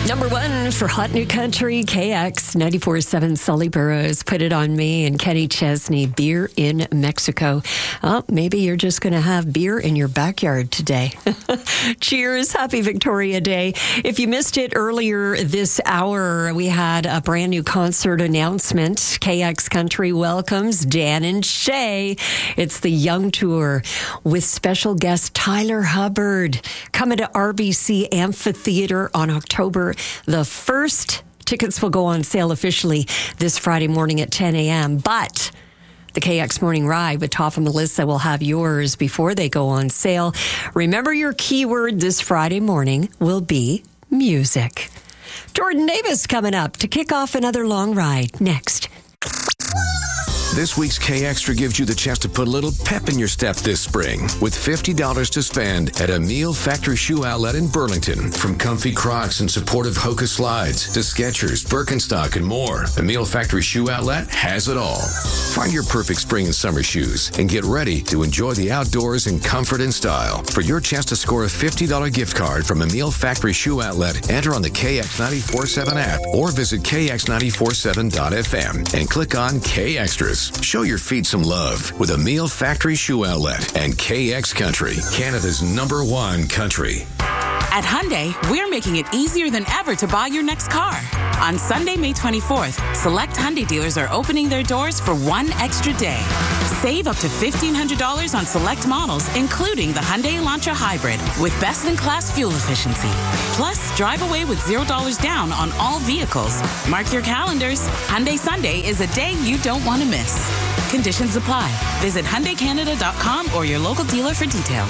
Number one for Hot New Country, KX 94.7 Sully Burrows, Put It On Me, and Kenny Chesney, Beer in Mexico. Oh, maybe you're just going to have beer in your backyard today. Cheers. Happy Victoria Day. If you missed it earlier this hour, we had a brand new concert announcement. KX Country welcomes Dan and Shay. It's the Young Tour with special guest Tyler Hubbard coming to RBC Amphitheater on October the 1st. Tickets will go on sale officially this Friday morning at 10 a.m. But the KX Morning Ride with Toph and Melissa will have yours before they go on sale. Remember, your keyword this Friday morning will be music. Jordan Davis coming up to kick off another long ride next. This week's K-Extra gives you the chance to put a little pep in your step this spring with $50 to spend at Emile Factory Shoe Outlet in Burlington. From comfy Crocs and supportive Hoka slides to Skechers, Birkenstock, and more, Emile Factory Shoe Outlet has it all. Find your perfect spring and summer shoes and get ready to enjoy the outdoors in comfort and style. For your chance to score a $50 gift card from Emile Factory Shoe Outlet, enter on the KX947 app or visit kx947.fm and click on K-Extras. Show your feet some love with Emile Factory Shoe Outlet and KX Country, Canada's #1 country. At Hyundai, we're making it easier than ever to buy your next car. On Sunday, May 24th, select Hyundai dealers are opening their doors for one extra day. Save up to $1,500 on select models, including the Hyundai Elantra Hybrid with best-in-class fuel efficiency. Plus, drive away with $0 down on all vehicles. Mark your calendars. Hyundai Sunday is a day you don't want to miss. Conditions apply. Visit HyundaiCanada.com or your local dealer for details.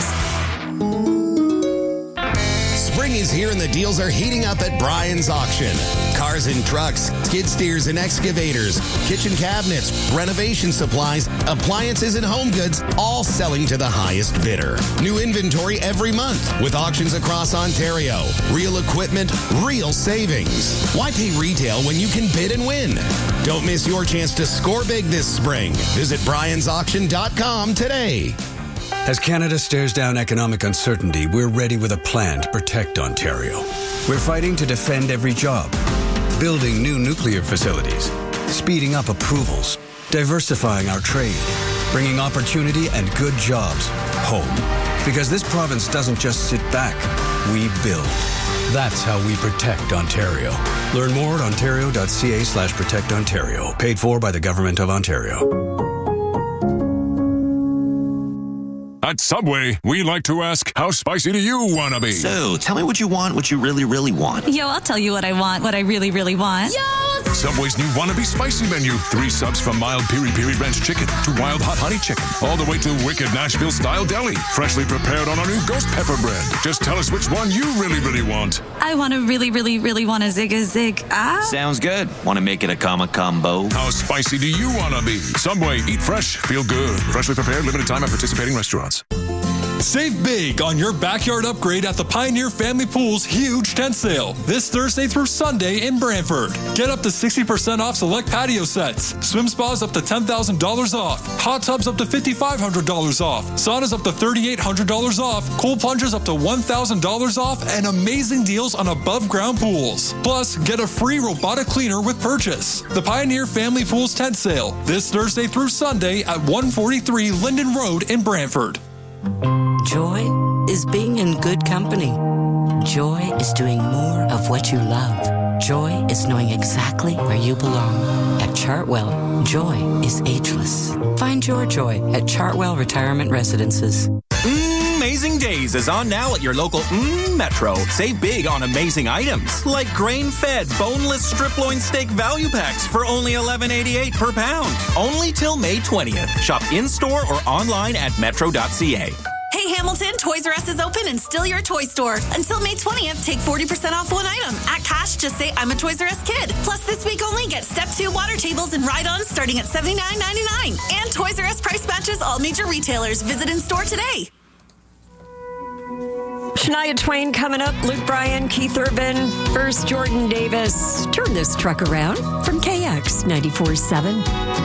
Spring is here and the deals are heating up at Brian's Auction. Cars and trucks, skid steers and excavators, kitchen cabinets, renovation supplies, appliances and home goods, all selling to the highest bidder. New inventory every month with auctions across Ontario. Real equipment, real savings. Why pay retail when you can bid and win? Don't miss your chance to score big this spring. Visit briansauction.com today. As Canada stares down economic uncertainty, we're ready with a plan to protect Ontario. We're fighting to defend every job, building new nuclear facilities, speeding up approvals, diversifying our trade, bringing opportunity and good jobs home. Because this province doesn't just sit back, we build. That's how we protect Ontario. Learn more at ontario.ca/protectontario. Paid for by the Government of Ontario. At Subway, we like to ask, how spicy do you want to be? So, tell me what you want, what you really, really want. Yo, I'll tell you what I want, what I really, really want. Yo! Subway's new Wannabe Spicy menu. 3 subs from mild piri-piri ranch chicken to wild hot honey chicken, all the way to wicked Nashville-style deli. Freshly prepared on our new ghost pepper bread. Just tell us which one you really, really want. I want to really, really, really want a zig. Sounds good. Want to make it a combo? How spicy do you want to be? Subway, eat fresh, feel good. Freshly prepared, limited time at participating restaurants. Save big on your backyard upgrade at the Pioneer Family Pool's huge tent sale this Thursday through Sunday in Brantford. Get up to 60% off select patio sets, swim spas up to $10,000 off, hot tubs up to $5,500 off, saunas up to $3,800 off, cold plungers up to $1,000 off, and amazing deals on above ground pools. Plus, get a free robotic cleaner with purchase. The Pioneer Family Pool's tent sale this Thursday through Sunday at 143 Linden Road in Brantford. Joy is being in good company. Joy is doing more of what you love. Joy is knowing exactly where you belong. At Chartwell, joy is ageless. Find your joy at Chartwell Retirement Residences. Amazing Days is on now at your local Metro. Save big on amazing items like grain-fed boneless strip loin steak value packs for only $11.88 per pound. Only till May 20th. Shop in-store or online at metro.ca. Hey Hamilton, Toys R Us is open and still your toy store. Until May 20th, take 40% off one item. At cash, just say I'm a Toys R Us kid. Plus this week only, get Step 2 water tables and ride-ons starting at $79.99. And Toys R Us price matches all major retailers. Visit in-store today. Shania Twain coming up, Luke Bryan, Keith Urban, first Jordan Davis. Turn this truck around from KX 94.7.